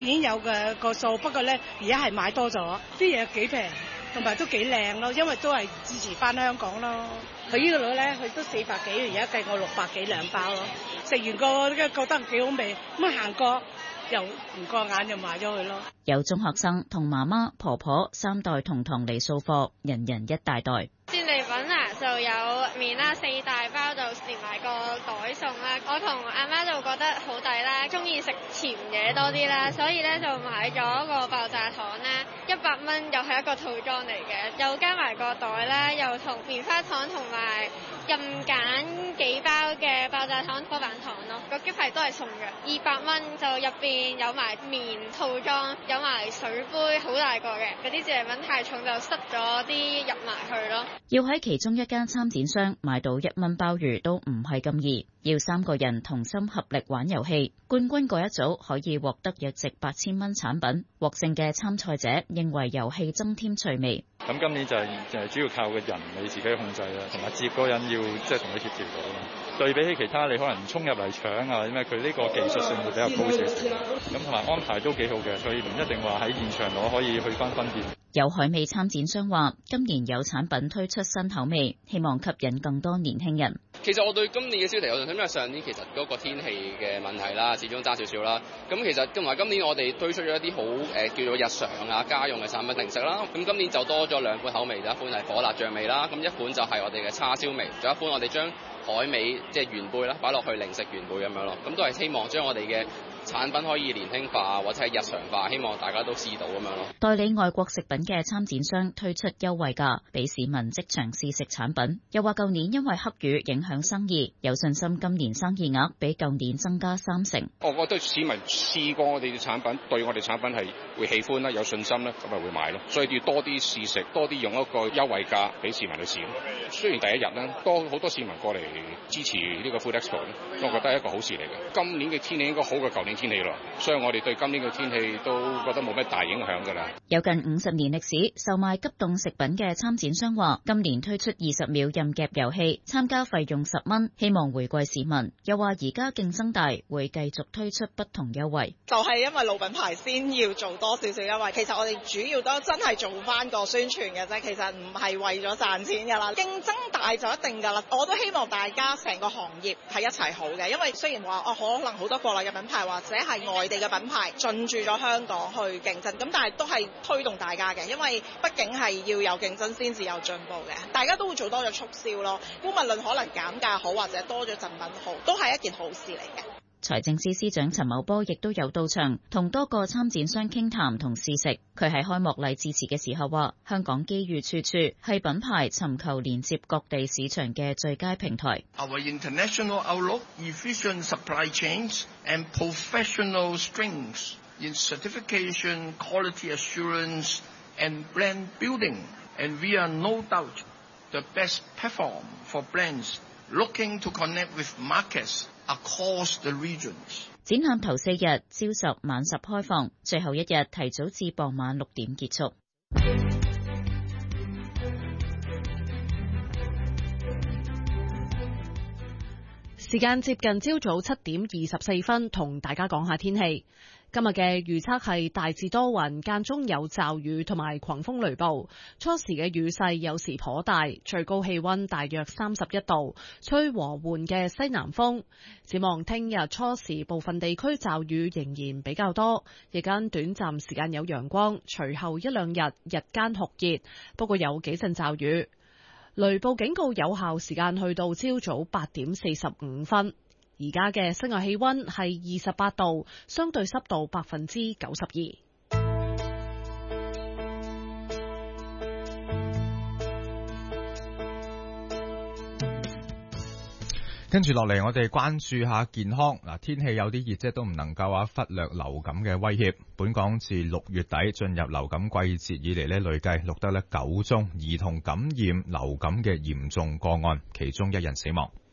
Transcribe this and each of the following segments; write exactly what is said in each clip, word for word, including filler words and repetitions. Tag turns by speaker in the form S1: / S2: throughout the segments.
S1: 已經有嘅個數，不過咧而家係買多咗，啲嘢幾平，同埋都幾靚咯，因為都係支持翻香港咯。佢呢個女咧，佢都四百幾，而家計我六百幾兩包咯。食完個覺得幾好味，咁啊行過又唔過眼就買咗佢咯。
S2: 有中學生同媽媽、婆婆三代同堂嚟掃貨，人人一大袋。
S3: 戰利品啊，就有麵啦，四大包就連埋個袋餸啦。我同阿媽就覺得好抵啦，中意食甜嘢多啲啦，所以咧就買咗個爆炸糖啦，一百蚊又係一個套裝嚟嘅，又加埋個袋啦，又同棉花糖同埋任揀幾包嘅爆炸糖波板糖咯。個雞排都係送嘅，二百蚊就入邊有埋麵套裝，有埋水杯，好大個嘅。嗰啲戰利品太重就塞咗啲入埋去咯。
S2: 要喺其中一間參展商買到一蚊鮑魚都唔係咁易，要三個人同心合力玩遊戲。冠軍嗰一組可以獲得約值八千蚊產品，獲勝嘅參賽者認為遊戲增添趣味。
S4: 咁今年就係就係主要靠個人你自己控制啦，同埋接嗰人要即係同佢協調到啦。對比起其他你可能衝入嚟搶啊，因為佢呢個技術性會比較高少少，咁同埋安排都幾好嘅，所以唔一定話喺現場攞可以去翻分店。
S2: 有海味參展商話，今年有產品推出新口味，希望吸引更多年輕人。
S5: 其實我對今年嘅銷情有信心，因為上年其實嗰個天氣嘅問題啦，始終爭少少啦。咁其實同埋今年我哋推出咗一啲好誒叫做日常啊家用嘅產品零食啦。咁今年就多咗兩款口味，一款係火辣醬味啦，咁一款就係我哋嘅叉燒味，仲有一款我哋將海味即係原貝啦擺落去零食原貝咁樣咯。咁都係希望將我哋嘅產品可以年輕化或者係日常化，希望大家都試到咁樣咯。
S2: 代理外國食品嘅參展商推出優惠價，俾市民即場試食產品。又話舊年因為黑雨影響生意，有信心今年生意額比舊年增加三成。
S6: 我覺得市民試過我哋嘅產品，對我哋產品係會喜歡啦，有信心啦，咁咪會買咯。所以要多啲試食，多啲用一個優惠價俾市民去試。雖然第一日咧多好多市民過嚟支持呢個 Food Expo，我覺得係一個好事嚟嘅。今年嘅天氣應該好過舊年天氣咯，所以我哋對今年嘅天氣都覺得冇咩大影響㗎啦。
S2: 有近五十年歷史售賣急凍食品嘅參展商話，今年推出二十秒任夾遊戲，參加費用十蚊，希望回饋市民。又話而家競爭大，會繼續推出不同優惠。
S7: 就係因為老品牌先要做多少少優惠，其實我哋主要都真係做翻個宣傳嘅啫，其實唔係為咗賺錢㗎啦。競爭大就一定㗎啦，我都希望大家成個行業係一齊好嘅，因為雖然話哦可能好多國內嘅品牌或者係外地嘅品牌進駐咗香港去競爭，咁但係都係推動大家嘅，因為畢竟係要有競爭先至有進步嘅，大家都會做多咗促銷咯。無論可能減價好或者多咗贈品好，都係一件好事嚟嘅。
S2: 財政司司長陳茂波亦都有到場，同多個參展商傾談同試食。佢喺開幕禮致辭嘅時候話：香港機遇處處，係品牌尋求連接各地市場嘅最佳平台。
S8: Our international outlook, efficient supply chains, and professional strengths in certification, quality assurance, and brand building, and we are no doubt the best platform for brands looking to connect with markets across the regions.
S2: 展覽頭四日，朝十晚十開放，最後一日提早至傍晚六點結束。
S9: 時間接近朝早七點二十四分，同大家講下天氣。今日嘅預測係大致多雲，間中有驟雨同埋狂風雷暴。初時嘅雨勢有時頗大，最高氣溫大約三十一度，吹和緩嘅西南風。展望聽日初時部分地區驟雨仍然比較多，日間短暫時間有陽光，隨後一兩日日間酷熱，不過有幾陣驟雨。雷暴警告有效時間去到朝早八點四十五分。而家嘅室外氣溫係二十八度，相對濕度百分之九十二。
S10: 跟住落嚟，我哋關注下健康。嗱，天氣有啲熱，即係都唔能夠話忽略流感嘅威脅。本港自六月底進入流感季節以嚟咧，累計錄得咧九宗兒童感染流感嘅嚴重個案，其中一人死亡。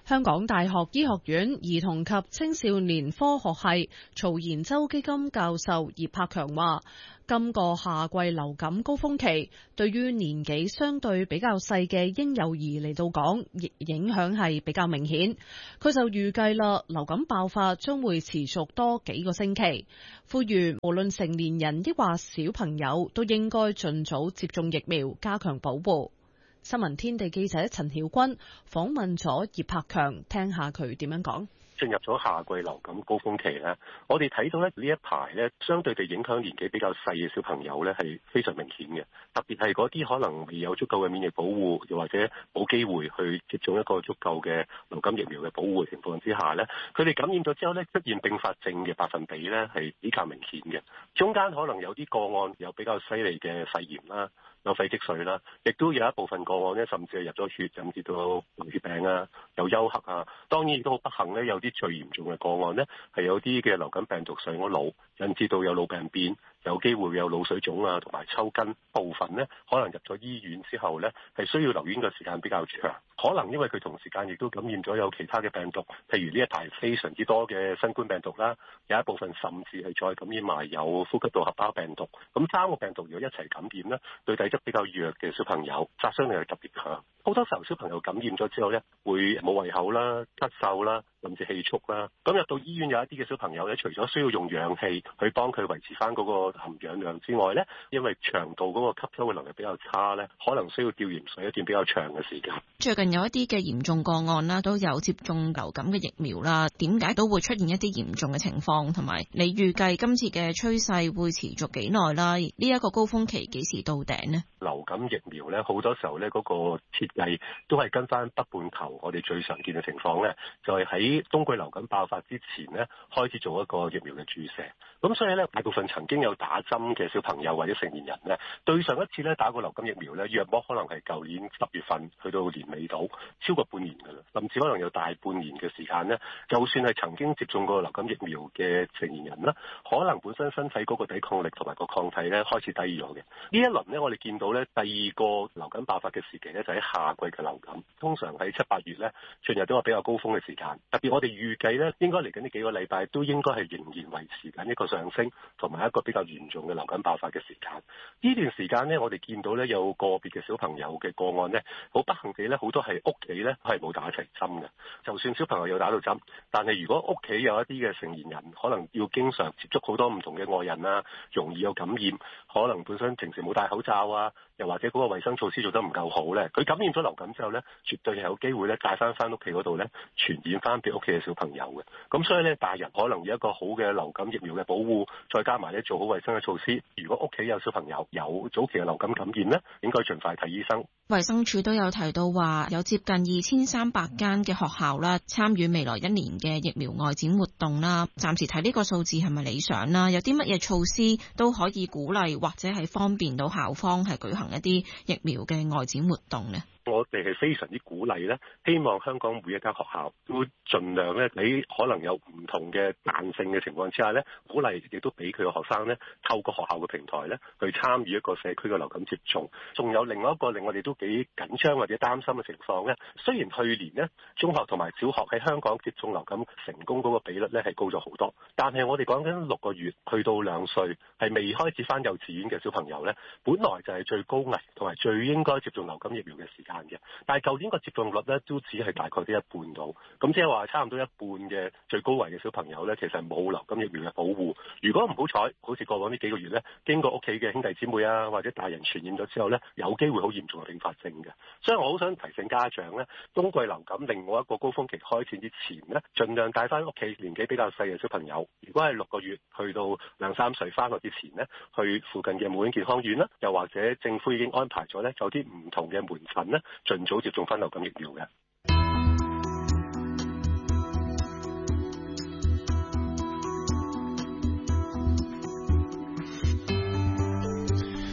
S9: 香港大學醫學院兒童及青少年科學系曹延洲基金教授葉柏強話，今個夏季流感高峰期，對於年紀相對比較細嘅嬰幼兒嚟到講，亦影響係比較明顯。佢就預計啦，流感爆發將會持續多幾個星期，呼籲無論成年人抑或小朋友都應該盡早接種疫苗，加強保護。新聞天地記者陳曉君訪問咗葉柏強，聽下佢點樣講。
S11: 進入咗夏季流感高峰期咧，我哋睇到咧呢一排咧，相對地影響年紀比較細嘅小朋友咧係非常明顯嘅，特別係嗰啲可能未有足夠嘅免疫保護，又或者冇機會去接種一個足夠嘅流感疫苗嘅保護情況之下咧，佢哋感染咗之後咧，出現併發症嘅百分比咧係比較明顯嘅。中間可能有啲個案有比較犀利嘅肺炎啦，有肺積水啦，亦都有一部分個案咧，甚至係入咗血，甚至到流血病啊，有休克啊。當然亦都好不幸咧，有啲最嚴重嘅個案呢，係有啲嘅流感病毒上咗腦，引致到有腦病變，有機會有腦水腫啊，同埋抽筋。部分呢，可能入咗醫院之後呢，係需要留院嘅時間比較長。可能因為佢同時間亦都感染咗有其他嘅病毒，譬如呢一排非常之多嘅新冠病毒啦，有一部分甚至係再感染埋有呼吸道合胞病毒。咁三個病毒如果一齊感染呢，對體質比較弱嘅小朋友殺傷力係特別強。好多時候小朋友感染咗之後呢，會冇胃口啦、咳嗽啦，甚至氣促啦。咁入到醫院有一啲嘅小朋友咧，除咗需要用氧氣去幫佢維持翻嗰個含氧量之外咧，因為腸道嗰個吸收嘅能力比較差咧，可能需要吊鹽水一段比較長嘅時間。
S12: 最近有一啲嘅嚴重個案啦，都有接種流感嘅疫苗啦，點解都會出現一啲嚴重嘅情況？同埋你預計今次嘅趨勢會持續幾耐啦？呢一個高峰期幾時到頂呢？
S11: 流感疫苗咧，好多時候咧嗰個設計都係跟翻北半球我哋最常見嘅情況咧，就係喺冬季流感爆發之前咧開始做一個疫苗嘅注射。咁所以咧，大部分曾經有打針嘅小朋友或者成年人咧，對上一次咧打過流感疫苗咧，約莫可能係舊年十月份去到年尾度，超過半年㗎啦，甚至可能有大半年嘅時間咧。就算係曾經接種過流感疫苗嘅成年人啦，可能本身身體嗰個抵抗力同埋個抗體咧開始低咗嘅。呢一輪咧，我哋見到咧第二個流感爆發嘅時期咧，就喺夏季嘅流感，通常喺七八月咧進入到個比較高峰嘅時間。特別我哋預計咧，應該嚟緊呢幾個禮拜都應該係仍然維持緊一個上升，同埋一個比較嚴重嘅流感爆發嘅時間。呢段時間呢，我哋見到咧有個別嘅小朋友嘅個案呢，好不幸地咧，好多係屋企咧係冇打齊針嘅。就算小朋友有打到針，但係如果屋企有一啲嘅成年人，可能要經常接觸好多唔同嘅外人啊，容易有感染，可能本身平時冇戴口罩啊，又或者嗰個衞生措施做得唔夠好咧，佢感染咗流感之後咧，絕對係有機會咧帶翻翻屋企嗰度咧，傳染翻俾屋企嘅小朋友嘅。咁所以咧，大人可能有一個好嘅流感疫苗嘅保護，再加埋咧做好衞生嘅措施。如果屋企有小朋友有早期嘅流感感染咧，應該盡快睇醫生。
S12: 衛生署都有提到話，有接近二千三百間嘅學校啦，參與未來一年嘅疫苗外展活動啦。暫時睇呢個數字係咪理想啦？有啲乜嘢措施都可以鼓勵或者係方便到校方係舉行一啲疫苗嘅外展活動呢？
S11: 我哋係非常之鼓勵咧，希望香港每一間學校都盡量咧，喺可能有唔同嘅彈性嘅情況之下咧，鼓勵亦都俾佢嘅學生咧，透過學校嘅平台咧，去參與一個社區嘅流感接種。仲有另外一個令我哋都幾緊張或者擔心嘅情況咧，雖然去年呢，中學同埋小學喺香港接種流感成功嗰個比率咧係高咗好多，但係我哋講緊六個月去到兩歲係未開始返幼稚園嘅小朋友咧，本來就係最高危同埋最應該接種流感疫苗嘅時間嘅，但係舊年個接種率咧都只係大概啲一半到，咁即係話差唔多一半嘅最高危嘅小朋友咧，其實係冇流感疫苗嘅保護。如果唔好彩，好似過往呢幾個月咧，經過屋企嘅兄弟姊妹啊或者大人傳染咗之後咧，有機會好嚴重嘅併發症嘅。所以我好想提醒家長咧，冬季流感另外一個高峰期開始之前咧，盡量帶翻屋企年紀比較細嘅小朋友，如果係六個月去到兩三歲翻學之前咧，去附近嘅母嬰健康院啦，又或者政府已經安排咗咧，有啲唔同嘅門診咧，盡早接種翻流感疫苗嘅。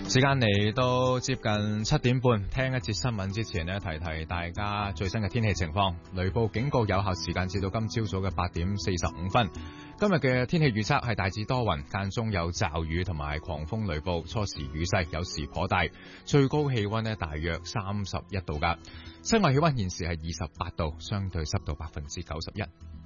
S10: 時間嚟到接近七點半，聽一節新聞之前呢，提提大家最新嘅天氣情況。雷暴警告有效時間至到今朝早嘅八點四十五分。今日嘅天氣預測係大致多雲，間中有驟雨同埋狂風雷暴，初時雨勢有時頗大，最高氣溫呢大約三十一度㗎。室外氣溫現時係二十八度，相對濕度百分之九十一。